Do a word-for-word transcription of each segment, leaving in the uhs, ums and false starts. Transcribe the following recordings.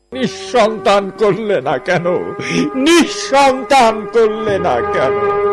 নিঃসন্তান করলে না কেন? নিঃসন্তান করলে না কেন?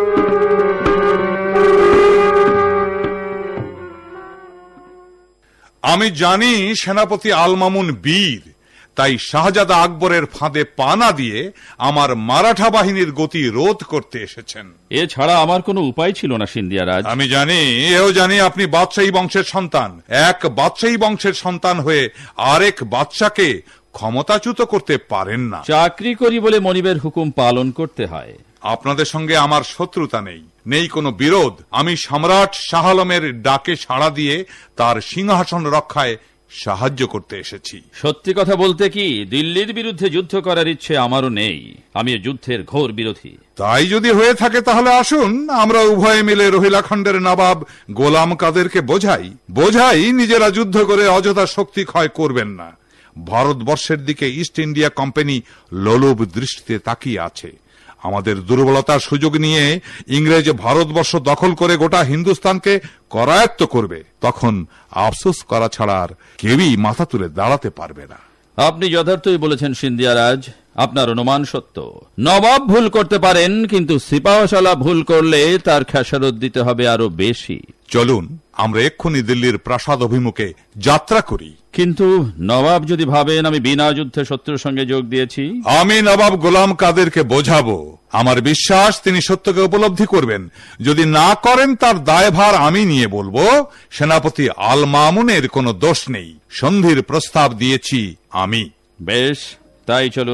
আমি জানি সেনাপতি আল মামুন বীর, তাই শাহজাদা আকবরের ফাঁদে পা না দিয়ে আমার মারাঠা বাহিনীর গতি রোধ করতে এসেছেন। এছাড়া আমার কোনো উপায় ছিল না সিন্ধিয়ারাজ। আমি জানি, এও জানি আপনি বাদশাহী বংশের সন্তান। এক বাদশাহী বংশের সন্তান হয়ে আরেক বাদশাকে ক্ষমতাচ্যুত করতে পারেন না। চাকরি করি বলে মনিবের হুকুম পালন করতে হয়। আপনাদের সঙ্গে আমার শত্রুতা নেই, নেই কোনো বিরোধ। আমি সম্রাট শাহ আলমের ডাকে সাড়া দিয়ে তার সিংহাসন রক্ষায় সাহায্য করতে এসেছি। সত্যি কথা বলতে কি, দিল্লির বিরুদ্ধে যুদ্ধ করার ইচ্ছে আমারও নেই। আমি যুদ্ধের ঘোর বিরোধী। তাই যদি হয়ে থাকে তাহলে আসুন আমরা উভয়ে মিলে রোহিলাখণ্ডের নবাব গোলাম কাদেরকে বোঝাই বোঝাই নিজেরা যুদ্ধ করে অযথা শক্তি ক্ষয় করবেন না। ভারতবর্ষের দিকে ইস্ট ইন্ডিয়া কোম্পানি লোলুপ দৃষ্টিতে তাকিয়ে আছে। আমাদের দুর্বলতার সুযোগ নিয়ে ইংরেজ ভারতবর্ষ দখল করে গোটা হিন্দুস্তানকে করায়ত্ত করবে। তখন আফসোস করা ছাড়া আর কেউই মাথা তুলে দাঁড়াতে পারবে না। আপনি যথার্থই বলেছেন সিন্ধিয়ারাজ, আপনার অনুমান সত্য। নবাব ভুল করতে পারেন, কিন্তু সিপাহসালা ভুল করলে তার খেসারত দিতে হবে আরো বেশি। চলুন আমরা এক্ষুনি দিল্লির প্রাসাদ অভিমুখে যাত্রা করি। কিন্তু নবাব যদি ভাবেন আমি বিনা যুদ্ধে শত্রুর সঙ্গে যোগ দিয়েছি? আমি নবাব গোলাম কাদেরকে বোঝাবো। আমার বিশ্বাস তিনি সত্যকে উপলব্ধি করবেন। যদি না করেন তার দায়ভার আমি নিয়ে বলবো। সেনাপতি আল মামুনের কোনো দোষ নেই। সন্ধির প্রস্তাব দিয়েছি আমি। বেশ, তাই চলুন।